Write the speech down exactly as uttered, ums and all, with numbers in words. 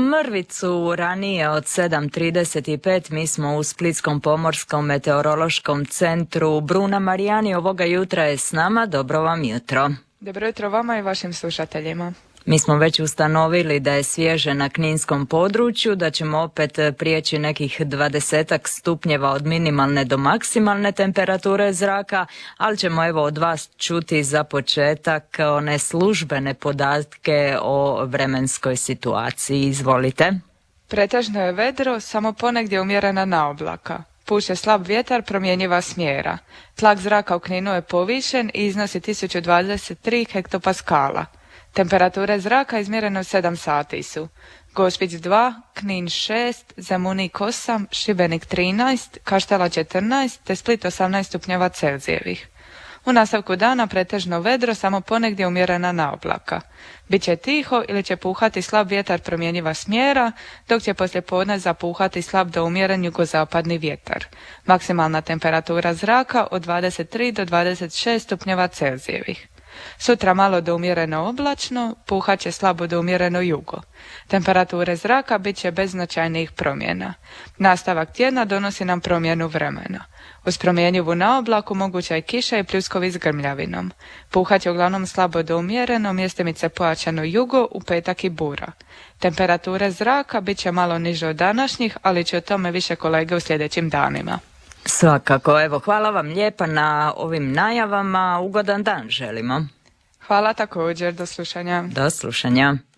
mrvicu ranije od sedam trideset pet mi smo u Splitskom pomorskom meteorološkom centru. Bruna Marijani ovoga jutra je s nama. Dobro vam jutro. Dobro jutro vama i vašim slušateljima. Mi smo već ustanovili da je svježe na kninskom području, da ćemo opet prijeći nekih dvadesetak stupnjeva od minimalne do maksimalne temperature zraka, ali ćemo evo od vas čuti za početak one službene podatke o vremenskoj situaciji. Izvolite. Pretežno je vedro, samo ponegdje umjerena naoblaka. Puše slab vjetar, promjenjiva smjera. Tlak zraka u Kninu je povišen i iznosi tisuću dvadeset tri hektopaskala. Temperature zraka izmjerene u sedam sati su: Gospić dva, Knin šest, Zemunik osam, Šibenik trinaest, Kaštela četrnaest te Split osamnaest stupnjeva Celzijevih. U nastavku dana pretežno vedro, samo ponegdje umjerena naoblaka. Biće tiho ili će puhati slab vjetar promjenjiva smjera, dok će poslijepodne zapuhati slab do umjeren jugozapadni vjetar. Maksimalna temperatura zraka od dvadeset tri do dvadeset šest stupnjeva Celzijevih. Sutra malo do umjereno oblačno, puhat će slabo do umjereno jugo. Temperature zraka bit će bez značajnijih promjena. Nastavak tjedna donosi nam promjenu vremena. Uz promjenjivu naoblaku moguća je kiša i pljuskovi s grmljavinom. Puhat će uglavnom slabo do umjereno, mjestimice pojačano jugo, u petak i bura. Temperature zraka bit će malo niže od današnjih, ali će o tome više kolege u sljedećim danima. Svakako, evo, hvala vam lijepa na ovim najavama, ugodan dan želimo. Hvala također, do slušanja. Do slušanja.